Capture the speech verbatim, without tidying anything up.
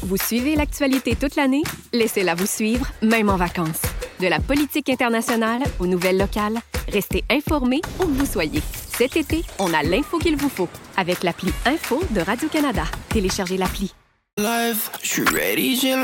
Vous suivez l'actualité toute l'année? Laissez-la vous suivre, même en vacances. De la politique internationale aux nouvelles locales, restez informés où que vous soyez. Cet été, on a l'info qu'il vous faut avec l'appli Info de Radio-Canada. Téléchargez l'appli. Life, je suis ready, j'ai